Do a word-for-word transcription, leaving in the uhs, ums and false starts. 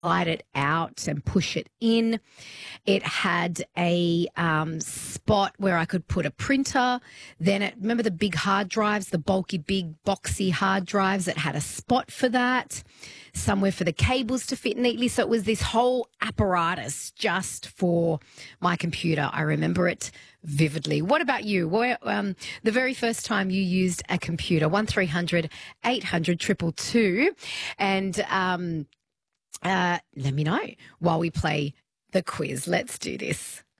slide it out and push it in. It had a um, spot where I could put a printer. Then it, remember the big hard drives, the bulky, big, boxy hard drives? It had a spot for that, somewhere for the cables to fit neatly. So it was this whole apparatus just for my computer. I remember it vividly. What about you? Where, um, the very first time you used a computer? one three hundred eight hundred two two two. And um, uh, let me know while we play the quiz. Let's do this.